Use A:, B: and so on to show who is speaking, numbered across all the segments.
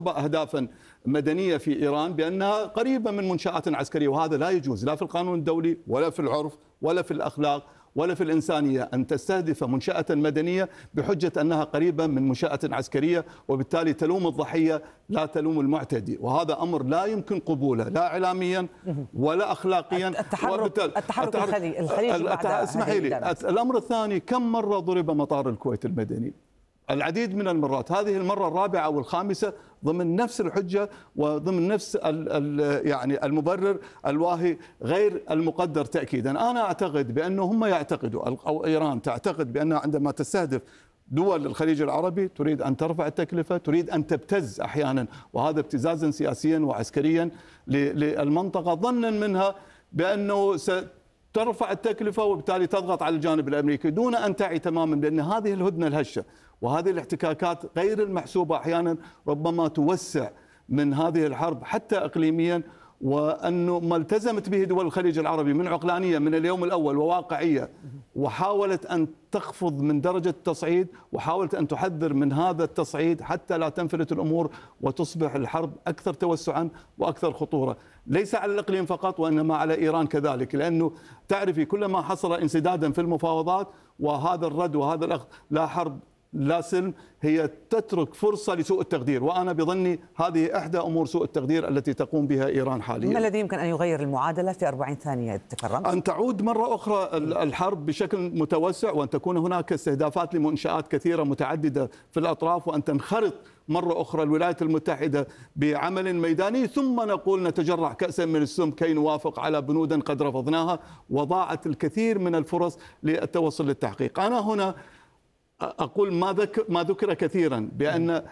A: أهدافا مدنية في إيران بأنها قريبة من منشآت عسكرية، وهذا لا يجوز لا في القانون الدولي ولا في العرف ولا في الأخلاق ولا في الإنسانية أن تستهدف منشأة مدنية بحجة أنها قريبة من منشأة عسكرية، وبالتالي تلوم الضحية لا تلوم المعتدي، وهذا أمر لا يمكن قبوله لا إعلاميا ولا أخلاقيا.
B: التحرك الخليجي بعد
A: اسمحي لي، الأمر الثاني، كم مرة ضرب مطار الكويت المدني؟ العديد من المرات، هذه المرة الرابعة أو الخامسة ضمن نفس الحجة وضمن نفس يعني المبرر الواهي غير المقدر تأكيدا. أنا أعتقد بأنه هم يعتقدوا أو إيران تعتقد بأنها عندما تستهدف دول الخليج العربي تريد أن ترفع التكلفة، تريد أن تبتز أحيانا، وهذا ابتزازا سياسيا وعسكريا للمنطقة، ظنا منها بأنه ترفع التكلفة وبالتالي تضغط على الجانب الأمريكي دون أن تعي تماما بأن هذه الهدنة الهشة وهذه الاحتكاكات غير المحسوبة أحيانا ربما توسع من هذه الحرب حتى إقليميا، وأنه ما التزمت به دول الخليج العربي من عقلانية من اليوم الأول وواقعية، وحاولت أن تخفض من درجة التصعيد وحاولت أن تحذر من هذا التصعيد حتى لا تنفلت الأمور وتصبح الحرب أكثر توسعا وأكثر خطورة، ليس على الإقليم فقط وإنما على إيران كذلك، لأنه تعرفي كلما حصل انسدادا في المفاوضات وهذا الرد وهذا الأخذ، لا حرب لا سلم، هي تترك فرصة لسوء التقدير، وأنا بظني هذه إحدى أمور سوء التقدير التي تقوم بها إيران حاليا.
B: ما الذي يمكن أن يغير المعادلة في 40 ثانية تكرمت؟
A: أن تعود مرة أخرى الحرب بشكل متوسع، وأن تكون هناك استهدافات لمنشآت كثيرة متعددة في الأطراف، وأن تنخرط مرة أخرى الولايات المتحدة بعمل ميداني، ثم نقول نتجرع كأسا من السم كي نوافق على بنود قد رفضناها، وضاعت الكثير من الفرص للتوصل للتحقيق. أنا هنا أقول ما ذكر كثيرا بأن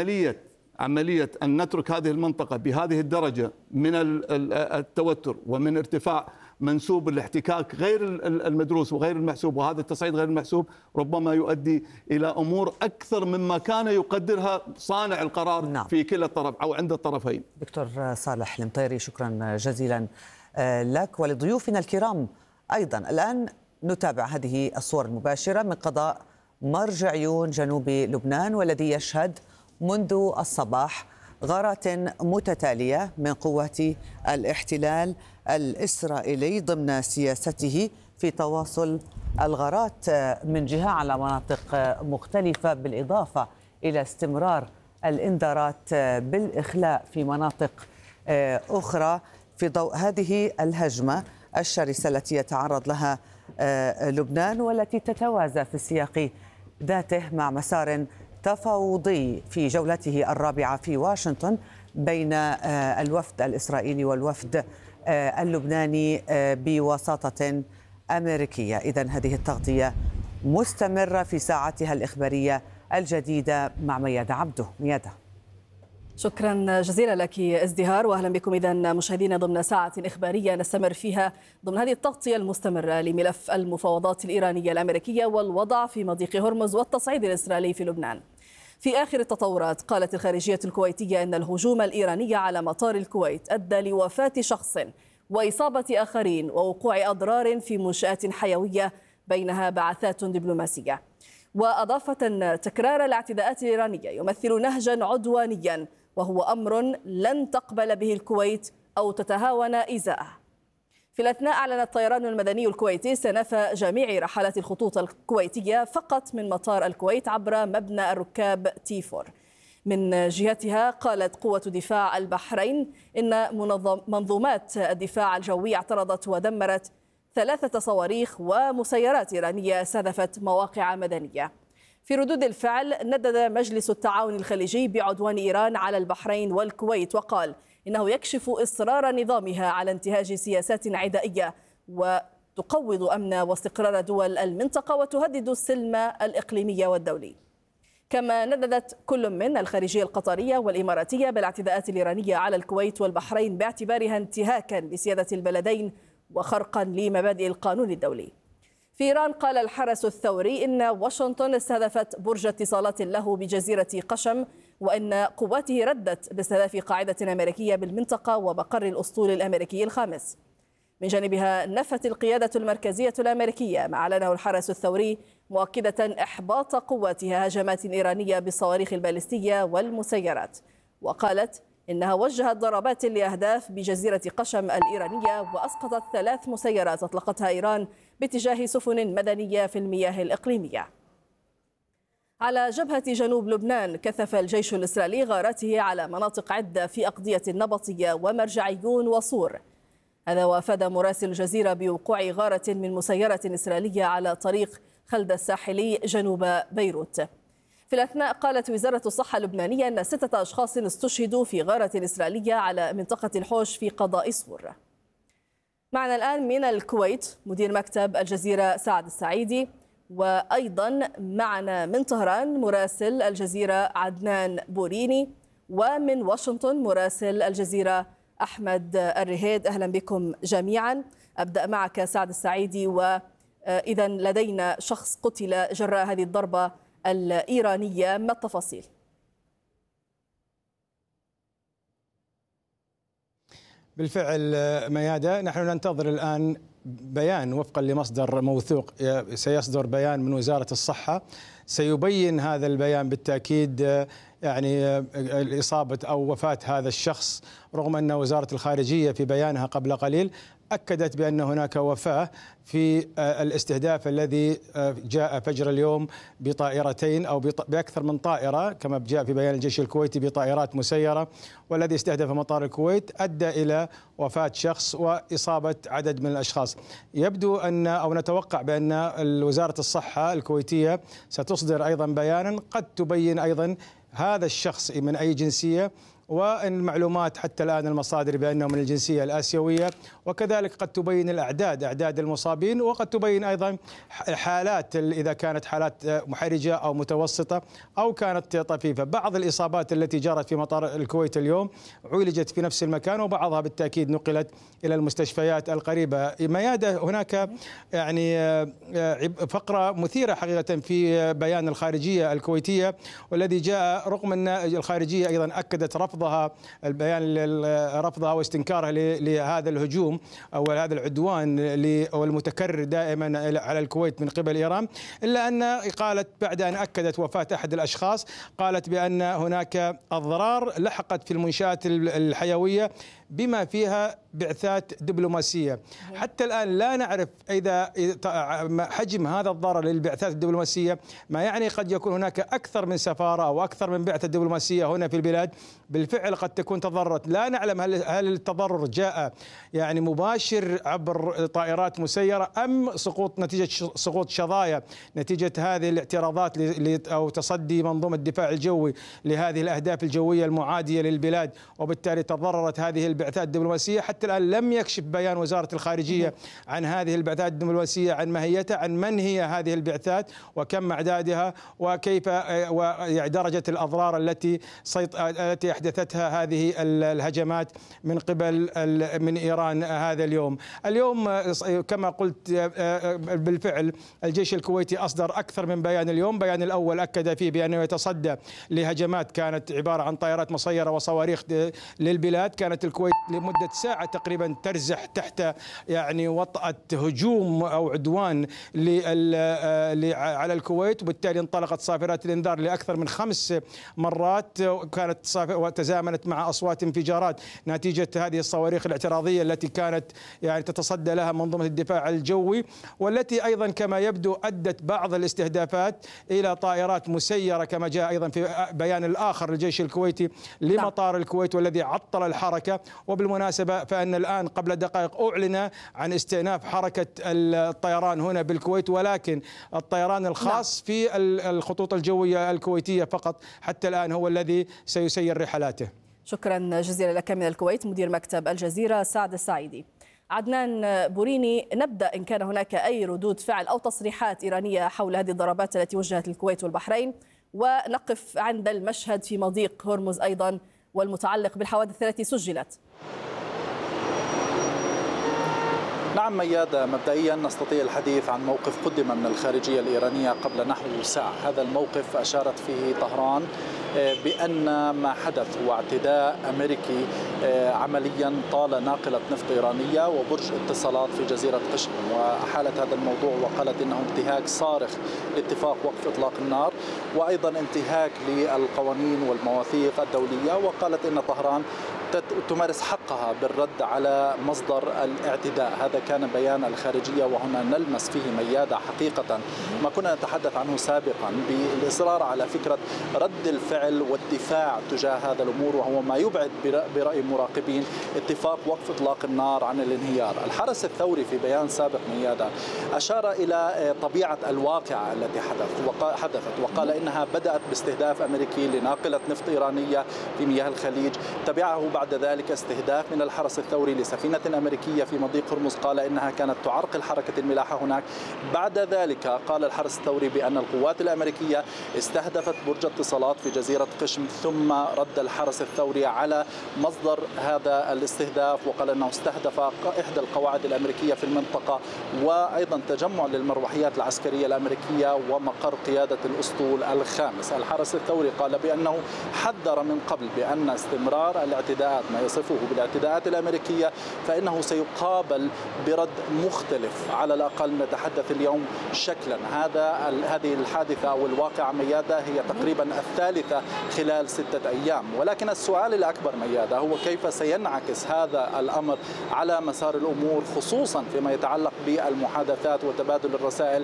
A: عملية أن نترك هذه المنطقة بهذه الدرجة من التوتر ومن ارتفاع منسوب الاحتكاك غير المدروس وغير المحسوب وهذا التصعيد غير المحسوب ربما يؤدي إلى أمور أكثر مما كان يقدرها صانع القرار. نعم. في كلا الطرف أو عند الطرفين.
B: دكتور صالح المطيري، شكرا جزيلا لك ولضيوفنا الكرام أيضا. الآن نتابع هذه الصور المباشرة من قضاء مرج عيون جنوب لبنان، والذي يشهد منذ الصباح غارات متتالية من قوات الاحتلال الإسرائيلي ضمن سياسته في تواصل الغارات من جهة على مناطق مختلفة، بالإضافة إلى استمرار الإنذارات بالإخلاء في مناطق أخرى في ضوء هذه الهجمة الشرسة التي يتعرض لها لبنان، والتي تتوازى في السياق ذاته مع مسار تفاوضي في جولته الرابعة في واشنطن بين الوفد الإسرائيلي والوفد اللبناني بوساطة أمريكية. إذن هذه التغطية مستمرة في ساعتها الإخبارية الجديدة مع ميادة عبده. ميادة.
C: شكرا جزيلا لك ازدهار، واهلا بكم اذا مشاهدينا ضمن ساعه اخباريه نستمر فيها ضمن هذه التغطيه المستمره لملف المفاوضات الايرانيه الامريكيه والوضع في مضيق هرمز والتصعيد الاسرائيلي في لبنان. في اخر التطورات قالت الخارجيه الكويتيه ان الهجوم الايراني على مطار الكويت ادى لوفاه شخص واصابه اخرين ووقوع اضرار في منشات حيويه بينها بعثات دبلوماسيه. واضافت ان تكرار الاعتداءات الايرانيه يمثل نهجا عدوانيا، وهو أمر لن تقبل به الكويت أو تتهاون إزاءه. في الأثناء أعلن الطيران المدني الكويتي استئناف جميع رحلات الخطوط الكويتية فقط من مطار الكويت عبر مبنى الركاب T4. من جهتها قالت قوة دفاع البحرين إن منظومات الدفاع الجوي اعترضت ودمرت 3 صواريخ ومسيرات إيرانية استهدفت مواقع مدنية. في ردود الفعل ندد مجلس التعاون الخليجي بعدوان إيران على البحرين والكويت، وقال إنه يكشف إصرار نظامها على انتهاج سياسات عدائية وتقوض أمن واستقرار دول المنطقة وتهدد السلم الإقليمي والدولي. كما نددت كل من الخارجية القطرية والإماراتية بالاعتداءات الإيرانية على الكويت والبحرين باعتبارها انتهاكا لسيادة البلدين وخرقا لمبادئ القانون الدولي. في إيران قال الحرس الثوري إن واشنطن استهدفت برج اتصالات له بجزيرة قشم، وإن قواته ردت باستهداف قاعدة أمريكية بالمنطقة ومقر الأسطول الأمريكي الخامس. من جانبها نفت القيادة المركزية الأمريكية ما أعلنه الحرس الثوري، مؤكدة إحباط قواتها هجمات إيرانية بالصواريخ البالستية والمسيرات. وقالت إنها وجهت ضربات لأهداف بجزيرة قشم الإيرانية وأسقطت 3 مسيرات أطلقتها إيران باتجاه سفن مدنية في المياه الإقليمية. على جبهة جنوب لبنان كثف الجيش الإسرائيلي غاراته على مناطق عدة في أقضية النبطية ومرجعيون وصور. هذا وأفاد مراسل الجزيرة بوقوع غارة من مسيرة إسرائيلية على طريق خلد الساحلي جنوب بيروت. في الأثناء قالت وزارة الصحة اللبنانية أن 6 أشخاص استشهدوا في غارة إسرائيلية على منطقة الحوش في قضاء صور. معنا الآن من الكويت مدير مكتب الجزيرة سعد السعيدي، وأيضا معنا من طهران مراسل الجزيرة عدنان بوريني، ومن واشنطن مراسل الجزيرة أحمد الرهيد. أهلا بكم جميعا. أبدأ معك سعد السعيدي، وإذا لدينا شخص قتل جراء هذه الضربة الإيرانية، ما التفاصيل؟
D: بالفعل ميادة، نحن ننتظر الآن بيان وفقا لمصدر موثوق، سيصدر بيان من وزارة الصحة سيبين هذا البيان بالتأكيد يعني الإصابة أو وفاة هذا الشخص، رغم أن وزارة الخارجية في بيانها قبل قليل أكدت بأن هناك وفاة في الاستهداف الذي جاء فجر اليوم بطائرتين أو بأكثر من طائرة كما جاء في بيان الجيش الكويتي بطائرات مسيرة، والذي استهدف مطار الكويت أدى إلى وفاة شخص وإصابة عدد من الأشخاص. يبدو أن أو نتوقع بأن وزارة الصحة الكويتية ستصدر أيضا بيانا قد تبين أيضا هذا الشخص من أي جنسية، والمعلومات حتى الآن المصادر بأنه من الجنسية الآسيوية، وكذلك قد تبين أعداد المصابين، وقد تبين أيضا حالات إذا كانت حالات محرجة أو متوسطة أو كانت طفيفة. بعض الإصابات التي جرت في مطار الكويت اليوم عولجت في نفس المكان، وبعضها بالتأكيد نقلت إلى المستشفيات القريبة. ميادة، هناك يعني فقرة مثيرة حقيقة في بيان الخارجية الكويتية، والذي جاء رغم أن الخارجية أيضا أكدت رفضها واستنكارها لهذا الهجوم أو هذا العدوان والمتكرر دائما على الكويت من قبل إيران، إلا أن قالت بعد أن أكدت وفاة أحد الأشخاص قالت بأن هناك أضرار لحقت في المنشآت الحيوية بما فيها بعثات دبلوماسية. حتى الآن لا نعرف إذا حجم هذا الضرر للبعثات الدبلوماسية، ما يعني قد يكون هناك أكثر من سفارة أو أكثر من بعثة دبلوماسية هنا في البلاد بالفعل قد تكون تضررت. لا نعلم هل التضرر جاء يعني مباشر عبر طائرات مسيرة أم نتيجة سقوط شظايا نتيجة هذه الاعتراضات أو تصدي منظومة الدفاع الجوي لهذه الأهداف الجوية المعادية للبلاد، وبالتالي تضررت هذه البعثات الدبلوماسية. حتى الآن لم يكشف بيان وزارة الخارجية عن هذه البعثات الدبلوماسية، عن ماهيتها، عن من هي هذه البعثات وكم أعدادها وكيف درجة الأضرار التي أحدثتها هذه الهجمات من قبل من إيران هذا اليوم. كما قلت بالفعل الجيش الكويتي أصدر أكثر من بيان اليوم. بيان الأول أكد فيه بأنه يتصدى لهجمات كانت عبارة عن طائرات مسيرة وصواريخ للبلاد. كانت الكويت لمدة ساعة تقريبا ترزح تحت يعني وطأة هجوم أو عدوان على الكويت، وبالتالي انطلقت صافرات الإنذار لأكثر من 5 مرات، كانت وتزامنت مع أصوات انفجارات نتيجة هذه الصواريخ الاعتراضية التي كانت يعني تتصدى لها منظومة الدفاع الجوي، والتي أيضا كما يبدو أدت بعض الاستهدافات إلى طائرات مسيرة كما جاء أيضا في بيان الآخر للجيش الكويتي لمطار الكويت، والذي عطل الحركة. وبالمناسبة فإن الآن قبل دقائق أعلن عن استئناف حركة الطيران هنا بالكويت، ولكن الطيران الخاص في الخطوط الجوية الكويتية فقط حتى الآن هو الذي سيسير رحلاته.
C: شكرا جزيلا لك من الكويت مدير مكتب الجزيرة سعد السعيدي. عدنان بوريني، نبدأ إن كان هناك أي ردود فعل أو تصريحات إيرانية حول هذه الضربات التي وجهت الكويت والبحرين، ونقف عند المشهد في مضيق هرمز أيضا والمتعلق بالحوادث التي سجلت.
E: نعم ميادة، مبدئيا نستطيع الحديث عن موقف قدم من الخارجية الإيرانية قبل نحو ساعة. هذا الموقف أشارت فيه طهران بأن ما حدث هو اعتداء أمريكي عمليا طال ناقلة نفط إيرانية وبرج اتصالات في جزيرة قشم، وأحالت هذا الموضوع وقالت إنه انتهاك صارخ لاتفاق وقف إطلاق النار. وأيضا انتهاك للقوانين والمواثيق الدولية، وقالت إن طهران تمارس حقها بالرد على مصدر الاعتداء. هذا كان بيان الخارجية، وهنا نلمس فيه ميادة حقيقة ما كنا نتحدث عنه سابقا بالإصرار على فكرة رد الفعل والدفاع تجاه هذا الأمور، وهو ما يبعد برأي مراقبين اتفاق وقف إطلاق النار عن الانهيار. الحرس الثوري في بيان سابق ميادة أشار إلى طبيعة الواقعة التي حدثت وقال إنها بدأت باستهداف أمريكي لناقلة نفط إيرانية في مياه الخليج، تبعه بعد ذلك استهداف من الحرس الثوري لسفينة أمريكية في مضيق هرمز، قال إنها كانت تعرقل حركة الملاحة هناك. بعد ذلك قال الحرس الثوري بأن القوات الأمريكية استهدفت برج اتصالات في جزيرة قشم، ثم رد الحرس الثوري على مصدر هذا الاستهداف وقال أنه استهدف إحدى القواعد الأمريكية في المنطقة، وأيضا تجمع للمروحيات العسكرية الأمريكية ومقر قيادة الأسطول الخامس. الحرس الثوري قال بأنه حذر من قبل بأن استمرار الاعتداءات ما يصفه بالاعتداءات الأمريكية فإنه سيقابل برد مختلف، على الأقل نتحدث اليوم شكلا. هذه الحادثة أو الواقعة ميادة هي تقريبا الثالثة خلال 6 أيام، ولكن السؤال الأكبر ميادة هو كيف سينعكس هذا الأمر على مسار الأمور، خصوصا فيما يتعلق بالمحادثات وتبادل الرسائل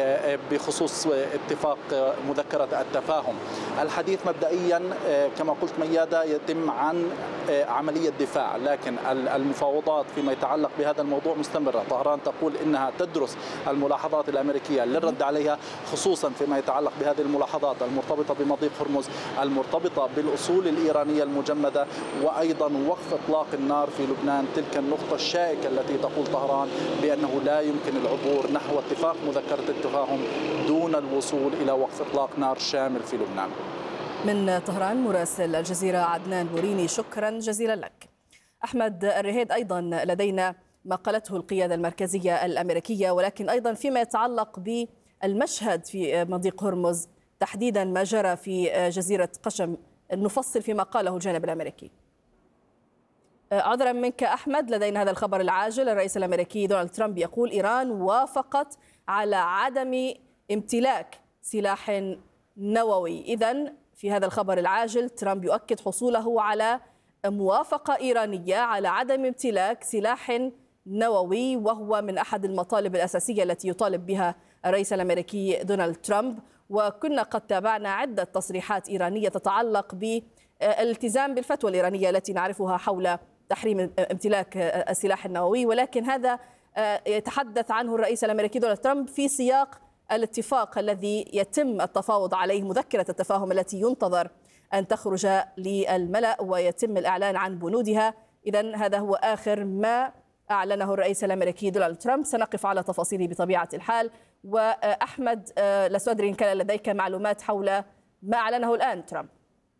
E: بخصوص اتفاق مذكرة التفاهم. الحديث مبدئيا كما قلت ميادة يتم عن عملية دفاع، لكن المفاوضات فيما يتعلق بهذا الموضوع مستمرة. طهران تقول إنها تدرس الملاحظات الأمريكية للرد عليها، خصوصا فيما يتعلق بهذه الملاحظات المرتبطة بمضيق هرمز، المرتبطة بالأصول الإيرانية المجمدة، وأيضا وقف إطلاق النار في لبنان. تلك النقطة الشائكة التي تقول طهران بأنه لا يمكن العبور نحو اتفاق مذكرة التفاهم دون الوصول إلى وقف إطلاق نار شامل في لبنان.
C: من طهران مراسل الجزيرة عدنان بوريني، شكرا جزيلا لك. أحمد الرهيد، أيضا لدينا ما قالته القيادة المركزية الأمريكية، ولكن أيضا فيما يتعلق بالمشهد في مضيق هرمز، تحديدا ما جرى في جزيرة قشم، نفصل فيما قاله الجانب الأمريكي. عذرا منك أحمد، لدينا هذا الخبر العاجل. الرئيس الأمريكي دونالد ترامب يقول إيران وافقت على عدم امتلاك سلاح نووي. إذن في هذا الخبر العاجل ترامب يؤكد حصوله على موافقة إيرانية على عدم امتلاك سلاح نووي، وهو من أحد المطالب الأساسية التي يطالب بها الرئيس الأمريكي دونالد ترامب. وكنا قد تابعنا عدة تصريحات إيرانية تتعلق بالالتزام بالفتوى الإيرانية التي نعرفها حول تحريم امتلاك السلاح النووي، ولكن هذا يتحدث عنه الرئيس الأمريكي دونالد ترامب في سياق الاتفاق الذي يتم التفاوض عليه، مذكرة التفاهم التي ينتظر أن تخرج للملأ ويتم الإعلان عن بنودها. إذن هذا هو آخر ما أعلنه الرئيس الأمريكي دونالد ترامب، سنقف على تفاصيله بطبيعة الحال. وأحمد، لست أدري إن كان لديك معلومات حول ما أعلنه الآن ترامب.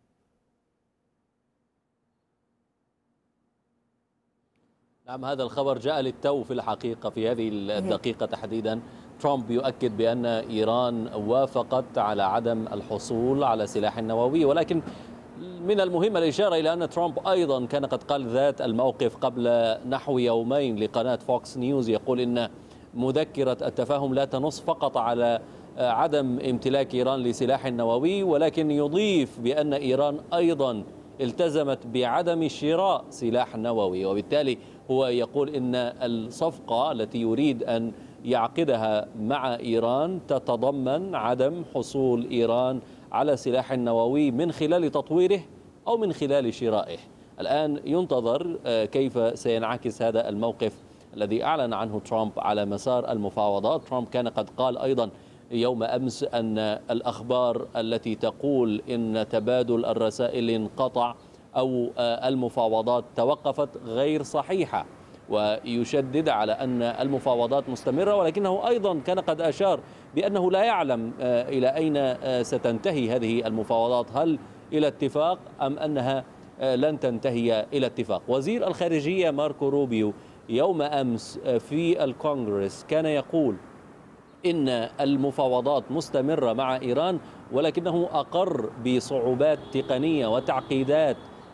F: نعم، هذا الخبر جاء للتو في الحقيقة في هذه الدقيقة تحديدا. ترامب يؤكد بأن إيران وافقت على عدم الحصول على سلاح نووي، ولكن من المهم الإشارة إلى أن ترامب أيضا كان قد قال ذات الموقف قبل نحو يومين لقناة فوكس نيوز، يقول إن مذكرة التفاهم لا تنص فقط على عدم امتلاك إيران لسلاح نووي، ولكن يضيف بأن إيران أيضا التزمت بعدم شراء سلاح نووي، وبالتالي هو يقول إن الصفقة التي يريد أن يعقدها مع إيران تتضمن عدم حصول إيران على سلاح نووي من خلال تطويره أو من خلال شرائه. الآن ينتظر كيف سينعكس هذا الموقف الذي أعلن عنه ترامب على مسار المفاوضات. ترامب كان قد قال أيضا يوم أمس أن الأخبار التي تقول إن تبادل الرسائل انقطع أو المفاوضات توقفت غير صحيحة، ويشدد على أن المفاوضات مستمرة، ولكنه أيضا كان قد أشار بأنه لا يعلم إلى أين ستنتهي هذه المفاوضات، هل إلى اتفاق أم أنها لن تنتهي إلى اتفاق. وزير الخارجية ماركو روبيو يوم أمس في الكونغرس كان يقول إن المفاوضات مستمرة مع إيران، ولكنه أقر بصعوبات تقنية وتعقيدات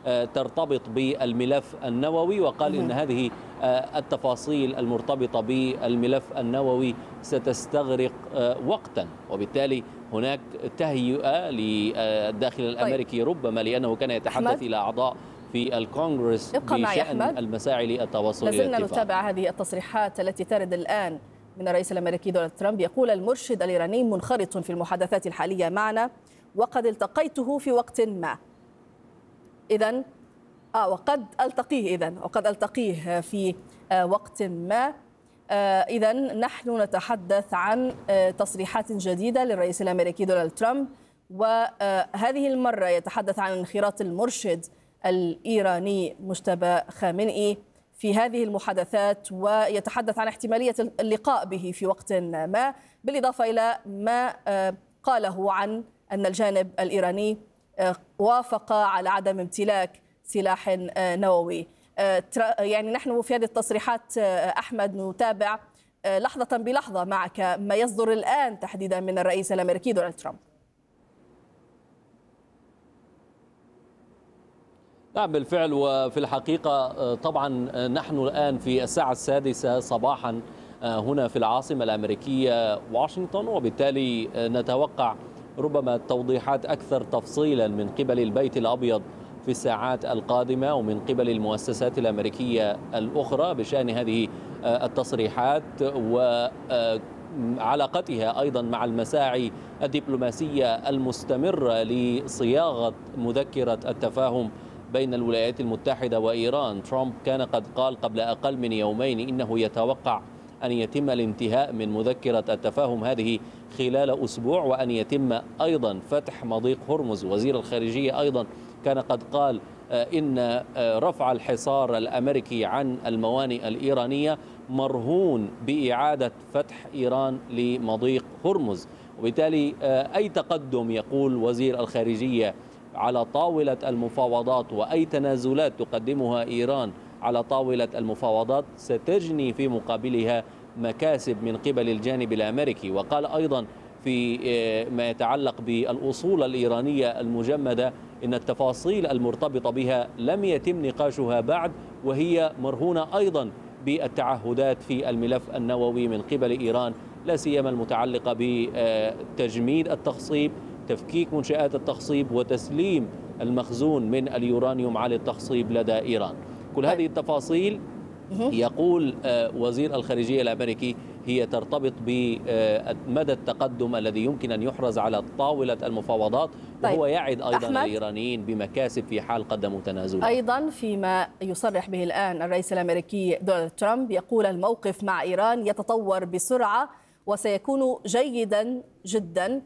F: ترتبط بالملف النووي، وقال إن هذه التفاصيل المرتبطة بالملف النووي ستستغرق وقتا، وبالتالي هناك تهيئة للداخل الأمريكي ربما لأنه كان يتحدث إلى أعضاء في الكونغرس بشأن المساعي للتوصل إلى
C: لازلنا
F: اتفاق.
C: نتابع هذه التصريحات التي ترد الآن من الرئيس الأمريكي دونالد ترامب. يقول المرشد الإيراني منخرط في المحادثات الحالية معنا وقد التقيته في وقت ما. إذن وقد ألتقيه في وقت ما. إذن نحن نتحدث عن تصريحات جديدة للرئيس الأمريكي دونالد ترامب، وهذه المرة يتحدث عن انخراط المرشد الإيراني مجتبى خامنئي في هذه المحادثات، ويتحدث عن احتمالية اللقاء به في وقت ما، بالإضافة إلى ما قاله عن أن الجانب الإيراني وافق على عدم امتلاك سلاح نووي. يعني نحن في هذه التصريحات أحمد نتابع لحظة بلحظة معك ما يصدر الآن تحديدا من الرئيس الأمريكي دونالد ترامب.
F: نعم بالفعل، وفي الحقيقة طبعا نحن الآن في الساعة 6 صباحا هنا في العاصمة الأمريكية واشنطن، وبالتالي نتوقع ربما توضيحات أكثر تفصيلا من قبل البيت الأبيض في الساعات القادمة ومن قبل المؤسسات الأمريكية الأخرى بشأن هذه التصريحات وعلاقتها أيضا مع المساعي الدبلوماسية المستمرة لصياغة مذكرة التفاهم بين الولايات المتحدة وإيران. ترامب كان قد قال قبل أقل من يومين إنه يتوقع أن يتم الانتهاء من مذكرة التفاهم هذه خلال أسبوع، وأن يتم أيضا فتح مضيق هرمز. وزير الخارجية أيضا كان قد قال إن رفع الحصار الأمريكي عن الموانئ الإيرانية مرهون بإعادة فتح إيران لمضيق هرمز. وبالتالي أي تقدم يقول وزير الخارجية على طاولة المفاوضات وأي تنازلات تقدمها إيران على طاولة المفاوضات ستجني في مقابلها مكاسب من قبل الجانب الأمريكي. وقال أيضا في ما يتعلق بالأصول الإيرانية المجمدة إن التفاصيل المرتبطة بها لم يتم نقاشها بعد، وهي مرهونة أيضا بالتعهدات في الملف النووي من قبل إيران، لا سيما المتعلقة بتجميد التخصيب، تفكيك منشآت التخصيب، وتسليم المخزون من اليورانيوم على التخصيب لدى إيران. كل هذه التفاصيل يقول وزير الخارجية الأمريكي هي ترتبط بمدى التقدم الذي يمكن أن يحرز على طاولة المفاوضات، وهو يعد أيضا الإيرانيين بمكاسب في حال قدموا تنازلا.
C: أيضا فيما يصرح به الآن الرئيس الأمريكي دونالد ترامب، يقول الموقف مع إيران يتطور بسرعة وسيكون جيدا جدا،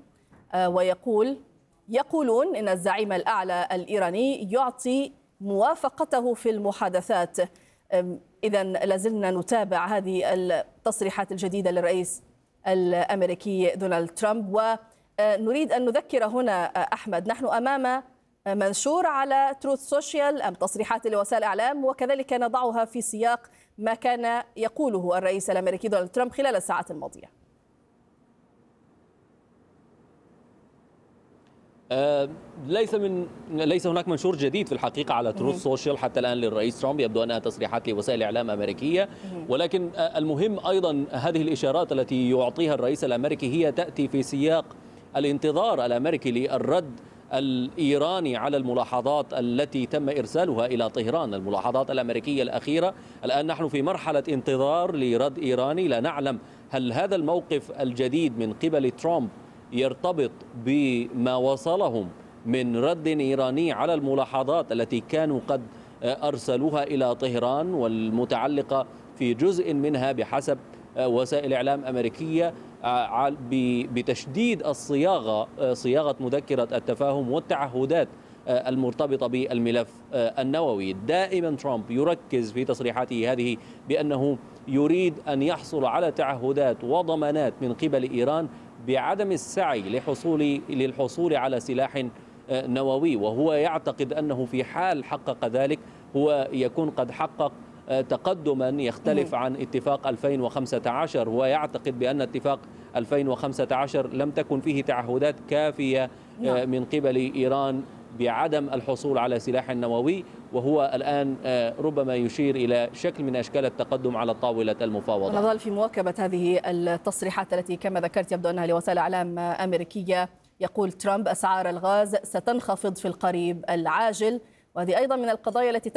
C: يقولون إن الزعيم الأعلى الإيراني يعطي موافقته في المحادثات. إذن لازلنا نتابع هذه التصريحات الجديدة للرئيس الأمريكي دونالد ترامب. ونريد أن نذكر هنا أحمد، نحن أمام منشور على تروث سوشيال أم تصريحات لوسائل الإعلام، وكذلك نضعها في سياق ما كان يقوله الرئيس الأمريكي دونالد ترامب خلال الساعات الماضية.
F: ليس هناك منشور جديد في الحقيقة على تروث سوشيال حتى الآن للرئيس ترامب، يبدو أنها تصريحات لوسائل إعلام أمريكية. ولكن المهم أيضا هذه الإشارات التي يعطيها الرئيس الأمريكي هي تأتي في سياق الانتظار الأمريكي للرد الإيراني على الملاحظات التي تم إرسالها إلى طهران، الملاحظات الأمريكية الأخيرة. الآن نحن في مرحلة انتظار لرد إيراني، لا نعلم هل هذا الموقف الجديد من قبل ترامب يرتبط بما وصلهم من رد إيراني على الملاحظات التي كانوا قد أرسلوها إلى طهران، والمتعلقة في جزء منها بحسب وسائل إعلام أمريكية بتشديد صياغة مذكرة التفاهم والتعهدات المرتبطة بالملف النووي. دائما ترامب يركز في تصريحاته هذه بأنه يريد أن يحصل على تعهدات وضمانات من قبل إيران بعدم السعي للحصول على سلاح نووي، وهو يعتقد أنه في حال حقق ذلك هو يكون قد حقق تقدما يختلف عن اتفاق 2015. هو يعتقد بأن اتفاق 2015 لم تكن فيه تعهدات كافية من قبل إيران بعدم الحصول على سلاح نووي، وهو الآن ربما يشير إلى شكل من أشكال التقدم على طاولة المفاوضة.
C: نظل في مواكبة هذه التصريحات التي كما ذكرت يبدو أنها لوسائل إعلام أمريكية. يقول ترامب: أسعار الغاز ستنخفض في القريب العاجل، وهذه أيضا من القضايا التي